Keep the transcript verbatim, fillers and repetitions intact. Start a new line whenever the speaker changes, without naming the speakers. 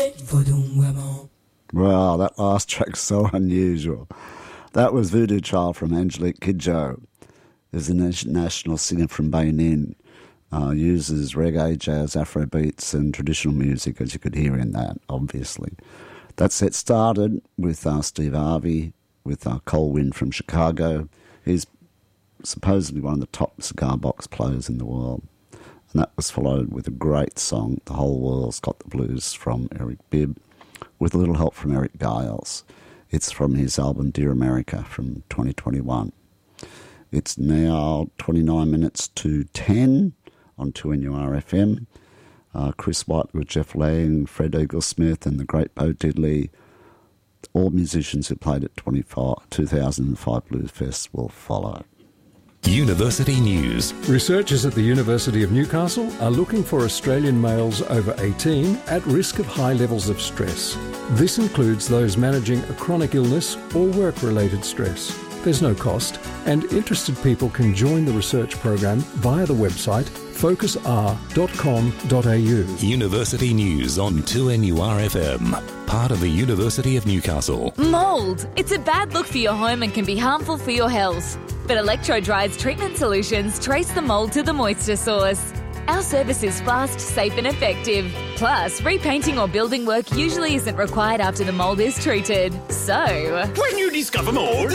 Wow, that last track's so unusual. That was Voodoo Child from Angelique Kidjo. Is a national singer from Benin. Uh, uses reggae, jazz, Afro beats and traditional music, as you could hear in that, obviously. That set started with uh, Steve Harvey, with uh, Cole Wynn from Chicago. He's supposedly one of the top cigar box players in the world. And that was followed with a great song, The Whole World's Got the Blues, from Eric Bibb, with a little help from Eric Giles. It's from his album Dear America from twenty twenty-one. It's now twenty-nine minutes to ten on two N U R F M. Uh, Chris White with Jeff Lang, Fred Eaglesmith and the great Bo Diddley, all musicians who played at two thousand five Blues Fest will follow.
University News.
Researchers at the University of Newcastle are looking for Australian males over eighteen at risk of high levels of stress. This includes those managing a chronic illness or work-related stress. There's no cost, and interested people can join the research program via the website focus r dot com dot a u.
University News on two N U R F M, part of the University of Newcastle.
Mould. It's a bad look for your home and can be harmful for your health. But Electro-Dry's treatment solutions trace the mould to the moisture source. Our service is fast, safe and effective. Plus, repainting or building work usually isn't required after the mould is treated. So,
when you discover mould,